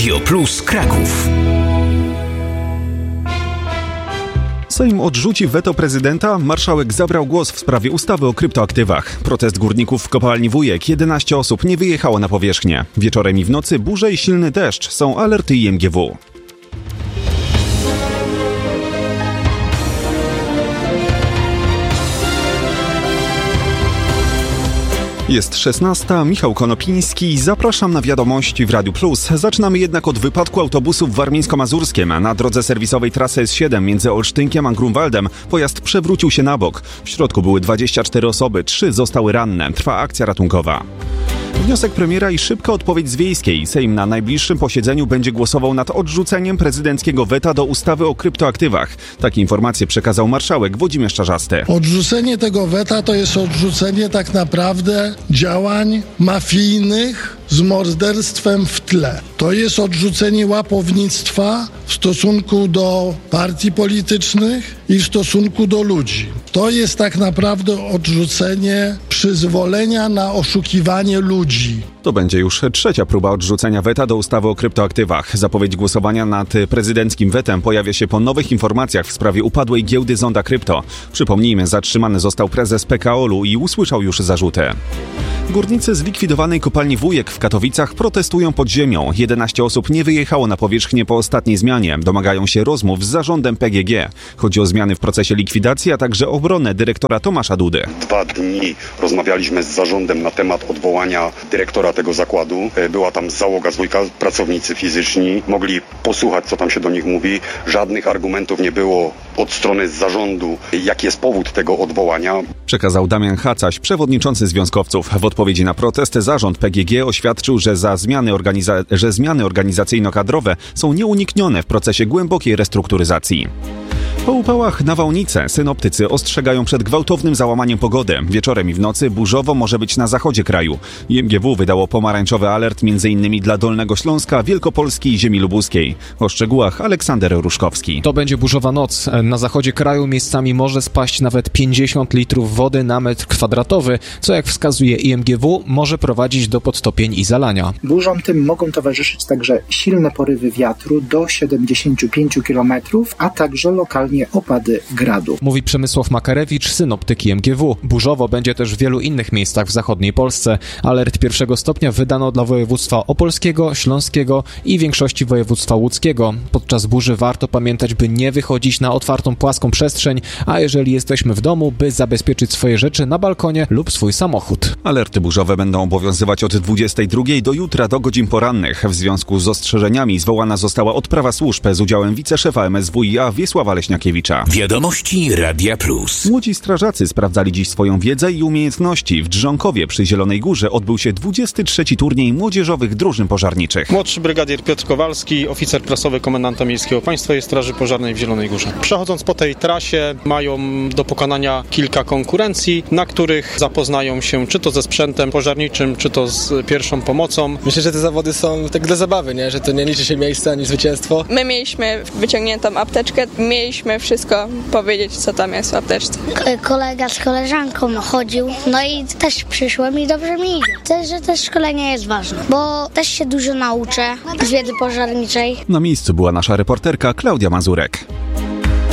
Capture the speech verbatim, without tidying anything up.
Radio Plus Kraków. Sejm odrzuci weto prezydenta, marszałek zabrał głos w sprawie ustawy o kryptoaktywach. Protest górników w kopalni Wujek, jedenaście osób nie wyjechało na powierzchnię. Wieczorem i w nocy burze i silny deszcz, są alerty I M G W. Jest szesnasta, Michał Konopiński, zapraszam na wiadomości w Radiu Plus. Zaczynamy jednak od wypadku autobusu w warmińsko-mazurskiem. Na drodze serwisowej trasy S siedem między Olsztynkiem a Grunwaldem pojazd przewrócił się na bok. W środku były dwadzieścia cztery osoby, trzy zostały ranne. Trwa akcja ratunkowa. Wniosek premiera i szybka odpowiedź z Wiejskiej. Sejm na najbliższym posiedzeniu będzie głosował nad odrzuceniem prezydenckiego weta do ustawy o kryptoaktywach. Takie informacje przekazał marszałek Włodzimierz Czarzasty. Odrzucenie tego weta to jest odrzucenie tak naprawdę działań mafijnych z morderstwem w tle. To jest odrzucenie łapownictwa w stosunku do partii politycznych i w stosunku do ludzi. To jest tak naprawdę odrzucenie przyzwolenia na oszukiwanie ludzi. To będzie już trzecia próba odrzucenia weta do ustawy o kryptoaktywach. Zapowiedź głosowania nad prezydenckim wetem pojawia się po nowych informacjach w sprawie upadłej giełdy Zonda Krypto. Przypomnijmy, zatrzymany został prezes P K O L-u i usłyszał już zarzuty. Górnicy zlikwidowanej kopalni Wujek w Katowicach protestują pod ziemią. jedenaście osób nie wyjechało na powierzchnię po ostatniej zmianie. Domagają się rozmów z zarządem P G G. Chodzi o zmiany w procesie likwidacji, a także obronę dyrektora Tomasza Dudy. Dwa dni rozmawialiśmy z zarządem na temat odwołania dyrektora tego zakładu. Była tam załoga z Wujka, pracownicy fizyczni. Mogli posłuchać, co tam się do nich mówi. Żadnych argumentów nie było od strony zarządu, jaki jest powód tego odwołania. Przekazał Damian Hacaś, przewodniczący związkowców. W odpowiedzi na protest zarząd P G G oświadczył, że, za zmiany, organiza- że zmiany organizacyjno-kadrowe są nieuniknione w procesie głębokiej restrukturyzacji. Po upałach nawałnice synoptycy ostrzegają przed gwałtownym załamaniem pogody. Wieczorem i w nocy burzowo może być na zachodzie kraju. I M G W wydało pomarańczowy alert m.in. dla Dolnego Śląska, Wielkopolski i ziemi lubuskiej. O szczegółach Aleksander Ruszkowski. To będzie burzowa noc. Na zachodzie kraju miejscami może spaść nawet pięćdziesiąt litrów wody na metr kwadratowy, co jak wskazuje I M G W może prowadzić do podtopień i zalania. Burzom tym mogą towarzyszyć także silne porywy wiatru do siedemdziesiąt pięć kilometrów, a także lokalnie opady gradu. Mówi Przemysław Makarewicz, synoptyk I M G W. Burzowo będzie też w wielu innych miejscach w zachodniej Polsce. Alert pierwszego stopnia wydano dla województwa opolskiego, śląskiego i większości województwa łódzkiego. Podczas burzy warto pamiętać, by nie wychodzić na otwartą, płaską przestrzeń, a jeżeli jesteśmy w domu, by zabezpieczyć swoje rzeczy na balkonie lub swój samochód. Alerty burzowe będą obowiązywać od dwudziestej drugiej do jutra do godzin porannych. W związku z ostrzeżeniami zwołana została odprawa służb z udziałem wiceszefa M S W i A Wiesława Leśniakiewicza. Wiadomości Radia Plus. Młodzi strażacy sprawdzali dziś swoją wiedzę i umiejętności. W Drzonkowie przy Zielonej Górze odbył się dwudziesty trzeci turniej młodzieżowych drużyn pożarniczych. Młodszy brygadier Piotr Kowalski, oficer prasowy komendanta Miejskiego Państwowej Straży Pożarnej w Zielonej Górze. Przechodząc po tej trasie mają do pokonania kilka konkurencji, na których zapoznają się czy to ze sprzętem pożarniczym, czy to z pierwszą pomocą. Myślę, że te zawody są tak dla zabawy, nie? Że to nie liczy się miejsce ani zwycięstwo. My mieliśmy wyciągniętą apteczkę, mieliśmy wszystko powiedzieć, co tam jest w apteczce. Kolega z koleżanką chodził, no i też przyszłem i dobrze mi idzie. Też, że też szkolenie jest ważne, bo też się dużo nauczę z wiedzy pożarniczej. Na miejscu była nasza reporterka Klaudia Mazurek.